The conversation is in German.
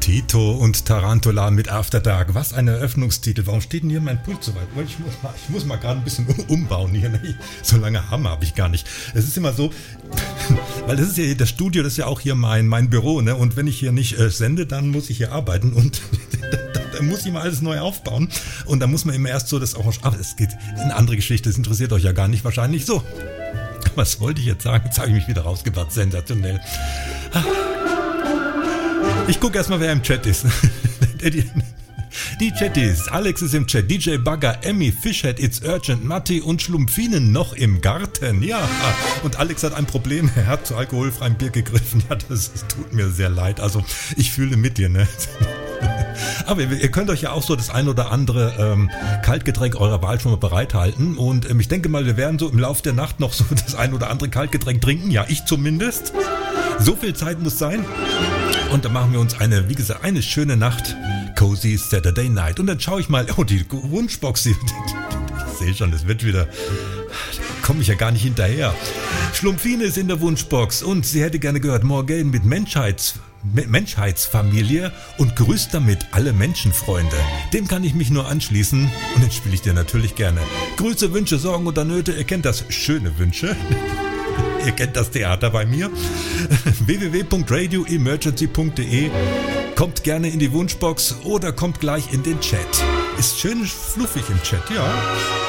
Tito und Tarantula mit After Dark. Was ein Eröffnungstitel. Warum steht denn hier mein Pult so weit? Ich muss mal gerade ein bisschen umbauen hier. So lange Hammer habe ich gar nicht. Es ist immer so, weil das ist ja das Studio, das ist ja auch hier mein Büro, ne? Und wenn ich hier nicht sende, dann muss ich hier arbeiten und da muss ich mal alles neu aufbauen. Und da muss man immer erst so das auch... Aber es geht eine andere Geschichte, das interessiert euch ja gar nicht wahrscheinlich. So, was wollte ich jetzt sagen? Jetzt habe ich mich wieder rausgebracht. Sensationell. Ich gucke erstmal, wer im Chat ist. Die Chatties. Alex ist im Chat. DJ Bagger, Emmy, Fishhead, It's Urgent, Matti und Schlumpfinen noch im Garten. Ja. Und Alex hat ein Problem. Er hat zu alkoholfreiem Bier gegriffen. Ja, das tut mir sehr leid. Also, ich fühle mit dir, ne? Aber ihr könnt euch ja auch so das ein oder andere Kaltgetränk eurer Wahl schon mal bereithalten. Und ich denke mal, wir werden so im Laufe der Nacht noch so das ein oder andere Kaltgetränk trinken. Ja, ich zumindest. So viel Zeit muss sein. Und dann machen wir uns wie gesagt, eine schöne Nacht. Cozy Saturday Night. Und dann schaue ich mal, die Wunschbox. Ich sehe schon, das wird wieder... Da komme ich ja gar nicht hinterher. Schlumpfine ist in der Wunschbox und sie hätte gerne gehört Morgan mit Menschheitsfamilie und grüßt damit alle Menschenfreunde. Dem kann ich mich nur anschließen und den spiele ich dir natürlich gerne. Grüße, Wünsche, Sorgen oder Nöte, ihr kennt das, schöne Wünsche. Ihr kennt das Theater bei mir. www.radioemergency.de. Kommt gerne in die Wunschbox oder kommt gleich in den Chat. Ist schön fluffig im Chat, ja.